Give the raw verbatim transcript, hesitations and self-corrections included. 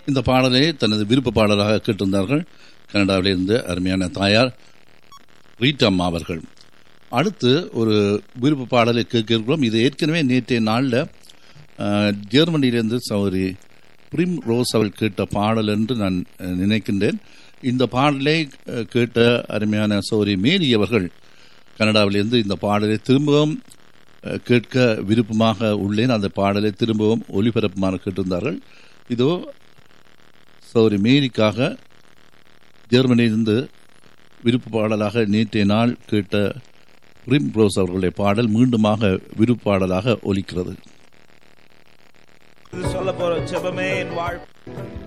இந்த பாடலை தனது விருப்ப பாடலாக கேட்டிருந்தார்கள் கனடாவிலிருந்து அருமையான தாயார் ரீட்டம்மா அவர்கள். அடுத்து ஒரு விருப்ப பாடலை கேட்கிறோம். இது ஏற்கனவே நேற்றைய நாளில் ஜெர்மனியிலிருந்து சௌரி பிரிம் ரோஸ் அவள் கேட்ட பாடல் என்று நான் நினைக்கின்றேன். இந்த பாடலை கேட்ட அருமையான சௌரி மேரி அவர்கள் கனடாவிலிருந்து இந்த பாடலை திரும்பவும் கேட்க விருப்பமாக உள்ளேன், அந்த பாடலை திரும்பவும் ஒலிபரப்புமாறு கேட்டிருந்தார்கள். இதோ சௌரி மேரிக்காக ஜெர்மனியிலிருந்து விருப்ப பாடலாக நேற்றைய நாள் கேட்ட பிரிம் ரோஸ் அவர்களுடைய பாடல் மீண்டுமாக விருப்ப பாடலாக ஒலிக்கிறது. சொல்ல போற ஜெபமே என் வாழ்